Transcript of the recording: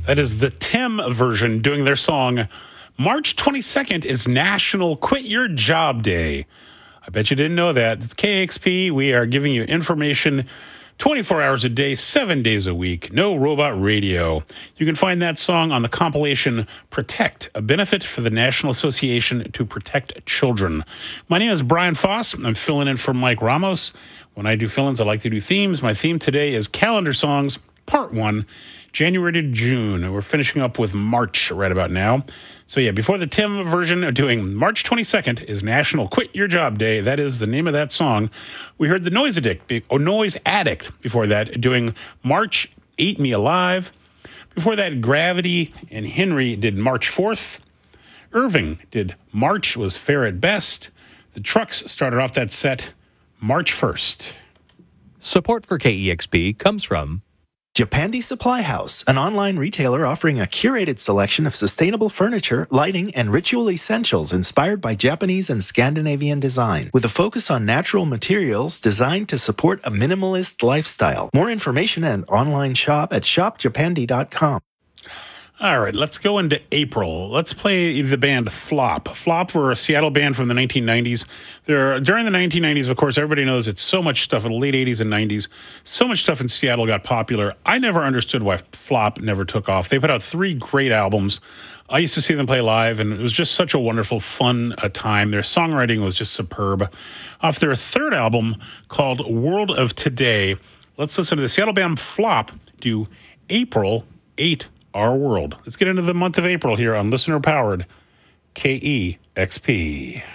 That is the Tim version doing their song. March 22nd is National Quit Your Job Day. I bet you didn't know that. It's KXP. We are giving you information 24 hours a day, 7 days a week. No robot radio. You can find that song on the compilation Protect, a benefit for the National Association to Protect Children. My name is Brian Foss. I'm filling in for Mike Ramos. When I do fill-ins, I like to do themes. My theme today is Calendar Songs, Part 1, January to June. We're finishing up with March right about now. So yeah, before the Tim version of doing March 22nd is National Quit Your Job Day. That is the name of that song. We heard the Noise Addict before that doing March Ate Me Alive. Before that, Gravity and Henry did March 4th. Irving did March Was Fair at Best. The Trucks started off that set March 1st. Support for KEXP comes from Japandi Supply House, an online retailer offering a curated selection of sustainable furniture, lighting, and ritual essentials inspired by Japanese and Scandinavian design, with a focus on natural materials designed to support a minimalist lifestyle. More information and online shop at shopjapandi.com. All right, let's go into April. Let's play the band Flop. Flop were a Seattle band from the 1990s. During the 1990s, of course, everybody knows it's so much stuff in the late 80s and 90s. So much stuff in Seattle got popular. I never understood why Flop never took off. They put out 3 great albums. I used to see them play live, and it was just such a wonderful, fun time. Their songwriting was just superb. Off their 3rd album called World of Today, let's listen to the Seattle band Flop do April 8. Our World. Let's get into the month of April here on Listener Powered KEXP.